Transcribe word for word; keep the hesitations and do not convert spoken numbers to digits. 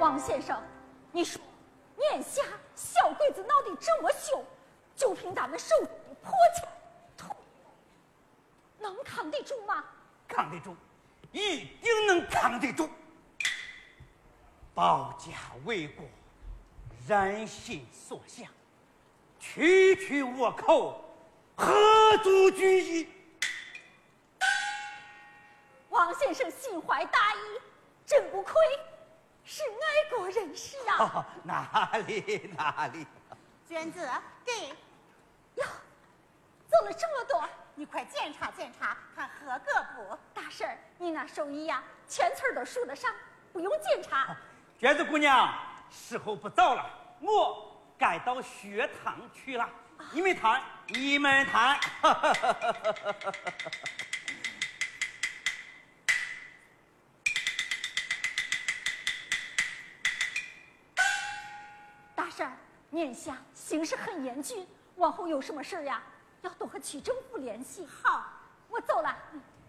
王先生，你说年下小鬼子闹得这么凶，就凭咱们手破枪土，能扛得住吗？ 扛得住，一定能扛得住。保家卫国，人心所向，区区倭寇，何足惧意？ 王先生心怀大义，真不愧是爱国人士啊！ 哦、哪里哪里？ 娟子，给呀，做了这么多， 你快检查检查，看合格不？ 大婶儿，你那手艺呀，全村都数得上，不用检查。 哦、娟子姑娘，时候不早了，我该到学堂去了。啊、你们谈，你们谈。 大婶儿，年下形势很严峻，往后有什么事呀，要多和区政府联系。 好， 我走了。嗯